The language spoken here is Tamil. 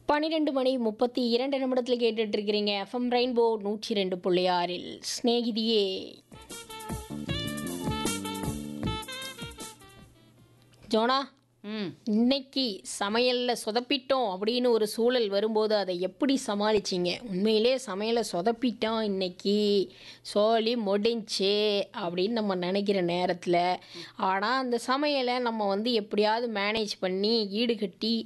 12 மணி 32 நிமிடத்தில் கேட்டுட்டு இருக்கிறீங்க எஃப்எம் ரெயின்போ 102.6இல் ஸ்நேகிதியே. ஜோனா, ம். இன்னைக்கு சமையல்ல சொதப்பிட்டோம் அப்படின்னு ஒரு சூழல் வரும்போது அதை எப்படி சமாளிச்சிங்க? உண்மையிலே சமையலை சொதப்பிட்டோம் இன்னைக்கு, சோலி முடிஞ்சே அப்படின்னு நம்ம நினைக்கிற நேரத்தில், ஆனால் அந்த சமையலை நம்ம எப்படியாவது மேனேஜ் பண்ணி ஈடுகட்டி